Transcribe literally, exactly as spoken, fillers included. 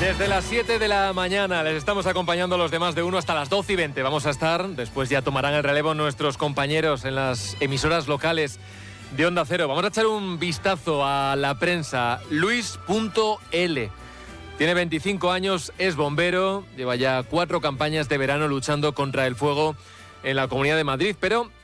Desde las siete de la mañana les estamos acompañando a los demás de uno hasta las doce y veinte. Vamos a estar, después ya tomarán el relevo nuestros compañeros en las emisoras locales de Onda Cero. Vamos a echar un vistazo a la prensa. Luis.l tiene veinticinco años, es bombero, lleva ya cuatro campañas de verano luchando contra el fuego en la Comunidad de Madrid, pero